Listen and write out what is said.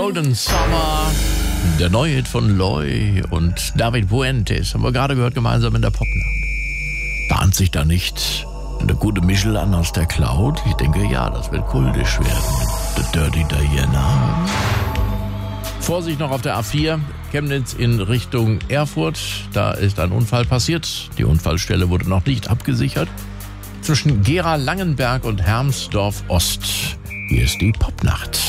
Golden Summer, der neue Hit von Loy und David Fuentes, haben wir gerade gehört, gemeinsam in der Popnacht. Bahnt sich da nicht eine gute Mischel an aus der Cloud? Ich denke, ja, das wird kultisch werden. The Dirty Diana. Vorsicht noch auf der A4, Chemnitz in Richtung Erfurt. Da ist ein Unfall passiert. Die Unfallstelle wurde noch nicht abgesichert. Zwischen Gera-Langenberg und Hermsdorf Ost. Hier ist die Popnacht.